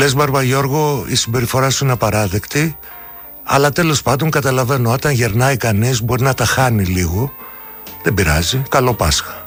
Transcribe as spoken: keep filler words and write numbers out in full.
λες, Μπαρμπαγιώργο, η συμπεριφορά σου είναι απαράδεκτη, αλλά τέλος πάντων καταλαβαίνω, όταν γερνάει κανείς μπορεί να τα χάνει λίγο. Δεν πειράζει, καλό Πάσχα.